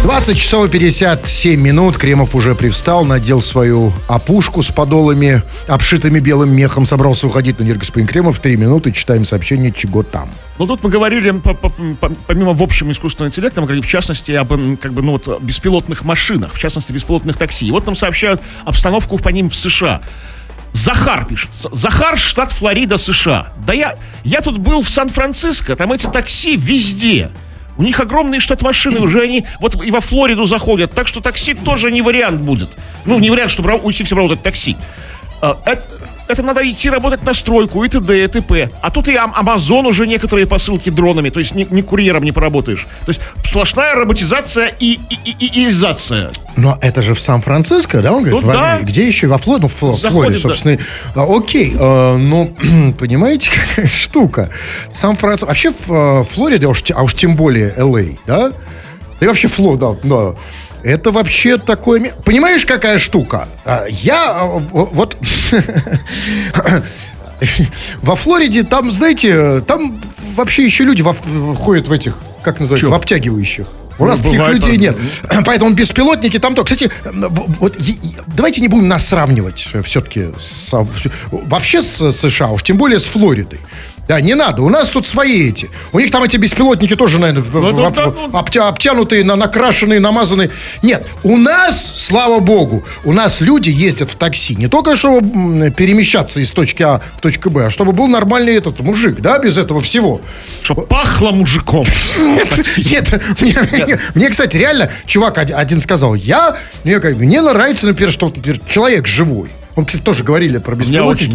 20 часов и 57 минут. Кремов уже привстал, надел свою опушку с подолами, обшитыми белым мехом. Собрался уходить на Энергоспин Кремов. 3 минуты, читаем сообщение, чего там. Ну, тут мы говорили, помимо в общем искусственного интеллекта, мы говорили, в частности, об беспилотных машинах, в частности, беспилотных такси. И вот нам сообщают обстановку по ним в США. Захар пишет. Захар, штат Флорида, США. Да я тут был в Сан-Франциско, там эти такси везде. У них огромные штат-машины, уже они вот и во Флориду заходят, так что такси тоже не вариант будет. Ну, не вариант, чтобы уйти все работать такси. Это надо идти работать на стройку, и т.д., и т.п. А тут и Амазон уже некоторые посылки дронами, то есть ни курьером не поработаешь. То есть сплошная роботизация и изация. Но это же в Сан-Франциско, да, он говорит? Ну, да. Где еще? Во Флориде? Ну, в Флориде, собственно. Да. Окей, ну, понимаете, какая штука? Сан-Франциско, вообще в Флориде, а уж тем более Л.А., да? Да и вообще Флорида, да. Это вообще такое... Понимаешь, какая штука? Вот... Во Флориде, там, знаете, там вообще еще люди ходят в этих, как называется, в обтягивающих. У нас таких людей нет. Поэтому беспилотники там только. Кстати, вот, давайте не будем нас сравнивать все-таки вообще с США, уж тем более с Флоридой. Да, не надо, у нас тут свои эти. У них там эти беспилотники тоже, наверное, обтянутые, накрашенные, намазанные. Нет, у нас, слава богу, у нас люди ездят в такси. Не только чтобы перемещаться из точки А в точку Б, а чтобы был нормальный этот мужик, да, без этого всего. Чтобы пахло мужиком. Нет, мне, кстати, реально, чувак один сказал, мне нравится, например, что человек живой. Он, кстати, тоже говорили про беспилотники.